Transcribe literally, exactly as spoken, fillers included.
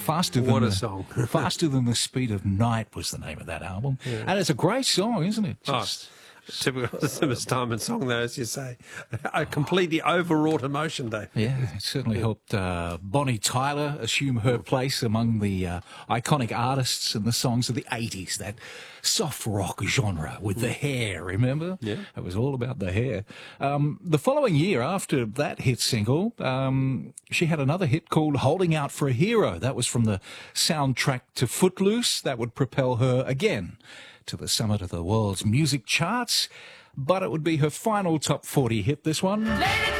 Faster than What a the, song. Faster Than the Speed of Night was the name of that album. Yeah. And it's a great song, isn't it? Just, Oh, typical Simmons Diamond song, though, as you say. A completely overwrought emotion, Dave. yeah, it certainly helped uh, Bonnie Tyler assume her place among the uh, iconic artists and the songs of the eighties, that soft rock genre with the hair, remember? Yeah. It was all about the hair. Um, the following year, after that hit single, um, she had another hit called Holding Out for a Hero. That was from the soundtrack to Footloose. That would propel her again to the summit of the world's music charts. But it would be her final top forty hit, this one.